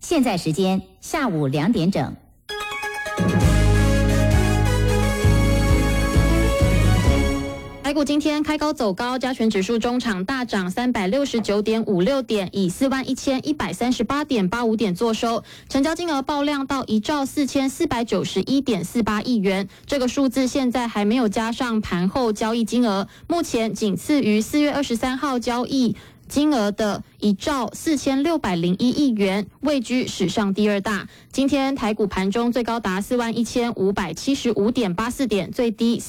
现在时间下午2点整。 台股今天开高走高，加权指数中场大涨369.56点，以41138.85点作收，成交金额爆量到1兆4491.48亿元，这个数字现在还没有加上盘后交易金额，目前仅次于4月23号交易金额的1兆4601亿元，位居史上第2大。今天台股盘中最高达41575.84点，最低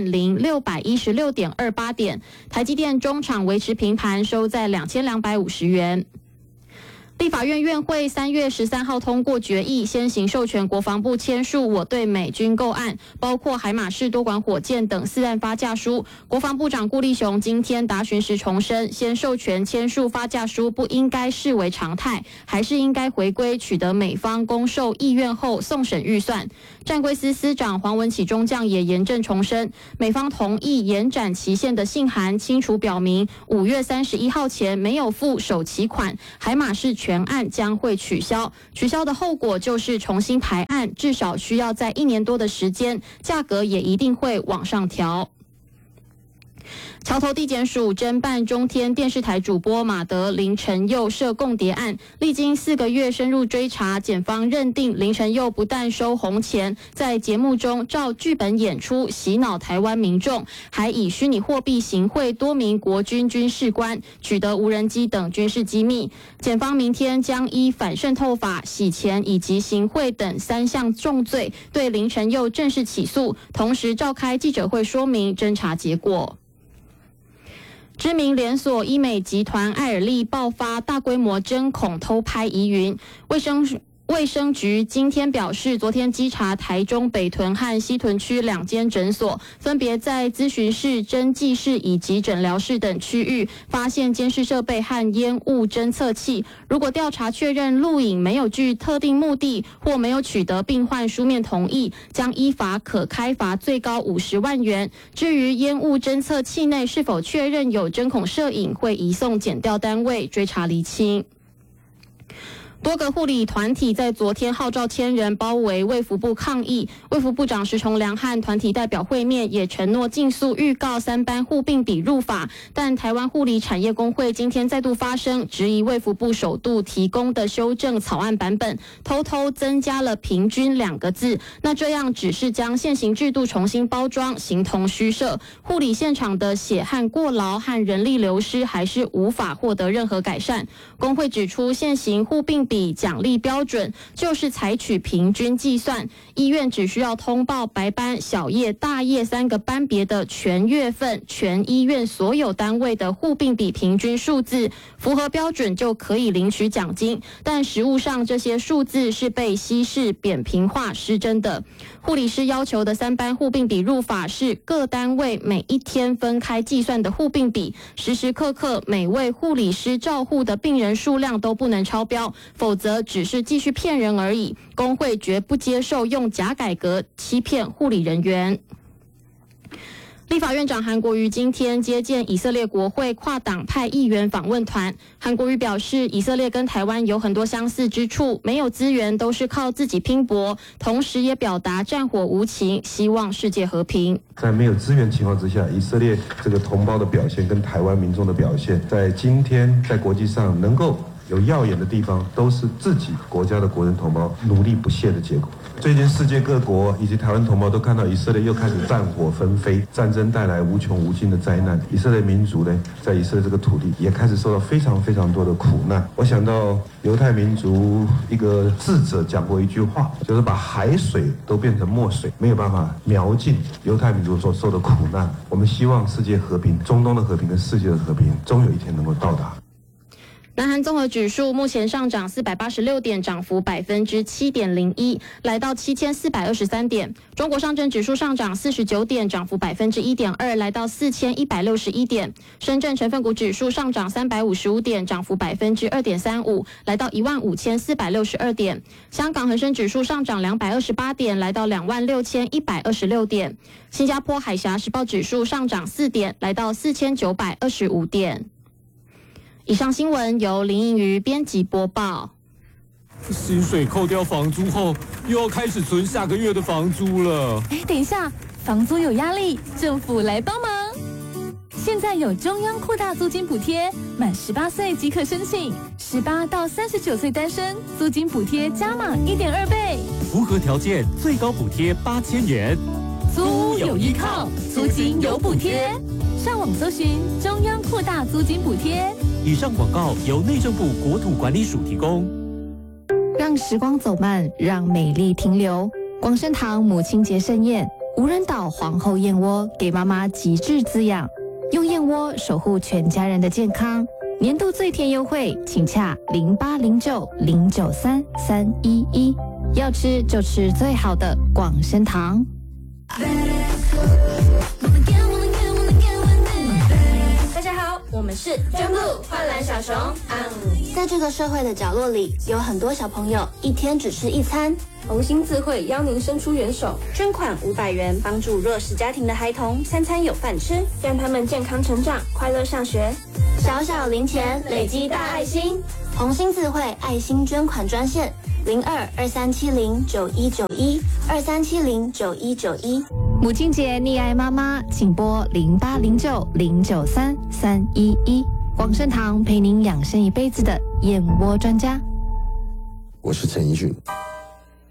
40616.28点。台积电中场维持平盘，收在2250元。立法院院会3月13号通过决议，先行授权国防部签署我对美军购案，包括海马式多管火箭等4案发价书。国防部长顾立雄今天答询时重申，先授权签署发价书不应该视为常态，还是应该回归取得美方公授意愿后送审预算。战规司司长黄文启中将也严正重申，美方同意延展期限的信函清楚表明5月31号前没有付首期款，海马式全案将会取消，取消的后果就是重新排案，至少需要在1年多的时间，价格也一定会往上调。桥头地检署侦办中天电视台主播马德林晨佑涉共谍案，历经4个月深入追查，检方认定林晨佑不但收红钱，在节目中照剧本演出洗脑台湾民众，还以虚拟货币行贿多名国军军事官，取得无人机等军事机密。检方明天将依反渗透法、洗钱以及行贿等3项重罪，对林晨佑正式起诉，同时召开记者会说明侦查结果。知名连锁医美集团爱尔利爆发大规模针孔偷拍疑云，卫生局今天表示，昨天稽查台中北屯和西屯区2间诊所，分别在咨询室、针剂室以及诊疗室等区域，发现监视设备和烟雾侦测器。如果调查确认录影没有具特定目的或没有取得病患书面同意，将依法可开罚最高50万元。至于烟雾侦测器内是否确认有针孔摄影，会移送检调单位追查厘清。多个护理团体在昨天号召千人包围卫福部抗议，卫福部长石崇良和团体代表会面，也承诺尽速预告3班护病比入法。但台湾护理产业工会今天再度发声，质疑卫福部首度提供的修正草案版本偷偷增加了平均2个字，那这样只是将现行制度重新包装，形同虚设。护理现场的血汗过劳和人力流失还是无法获得任何改善。工会指出，现行护病比奖励标准就是采取平均计算，医院只需要通报白班、小夜、大夜3个班别的全月份全医院所有单位的护病比平均数字，符合标准就可以领取奖金。但实务上这些数字是被稀释、扁平化、失真的。护理师要求的3班护病比入法是各单位每一天分开计算的护病比，时时刻刻每位护理师照护的病人数量都不能超标，否则只是继续骗人而已。工会绝不接受用假改革欺骗护理人员。立法院长韩国瑜今天接见以色列国会跨党派议员访问团。韩国瑜表示，以色列跟台湾有很多相似之处，没有资源都是靠自己拼搏，同时也表达战火无情，希望世界和平。 在没有资源情况之下，以色列这个同胞的表现跟台湾民众的表现，在今天在国际上能够有耀眼的地方，都是自己国家的国人同胞努力不懈的结果。最近世界各国以及台湾同胞都看到以色列又开始战火纷飞，战争带来无穷无尽的灾难。以色列民族呢，在以色列这个土地也开始受到非常非常多的苦难。我想到犹太民族一个智者讲过一句话，就是把海水都变成墨水，没有办法描尽犹太民族所受的苦难。我们希望世界和平，中东的和平跟世界的和平，终有一天能够到达。 南韩综合指数目前上涨486点，涨幅7.01%，来到7423点。中国上证指数上涨49点，涨幅1.2%，来到4161点。深圳成分股指数上涨355点，涨幅2.35%，来到15462点。香港恒生指数上涨228点，来到26126点。新加坡海峡时报指数上涨4点，来到4925点。以上新闻由林映瑜编辑播报。 薪水扣掉房租后，又要开始存下个月的房租了。 等一下，房租有压力，政府来帮忙。现在有中央扩大租金补贴，满18岁即可申请，18到39岁单身，租金补贴加码1.2倍， 符合条件最高补贴8000元。 租屋有依靠，租金有补贴。上网搜寻中央扩大租金补贴。 以上广告由内政部国土管理署提供。 让时光走慢，让美丽停留。广生堂母亲节盛宴，无人岛皇后燕窝给妈妈极致滋养，用燕窝守护全家人的健康。年度最甜优惠，请洽0809093311。要吃就吃最好的广生堂。 大家好，我们是真布幻蓝小熊。在这个社会的角落里，有很多小朋友一天只吃一餐。红星自会邀您伸出援手，捐款500元，帮助弱势家庭的孩童餐餐有饭吃，让他们健康成长，快乐上学。小小零钱累积大爱心，红星自会爱心捐款专线022370919123709191。 母亲节溺爱妈妈，请拨0809093311。广生堂陪您养生一辈子的燕窝专家。 我是陈奕迅。